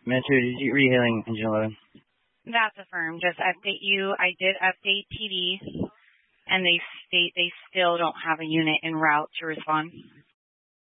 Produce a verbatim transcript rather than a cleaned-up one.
Metro, did you re-hailing engine eleven? That's affirmed. Just update you. I did update T D, and they state they still don't have a unit en route to respond.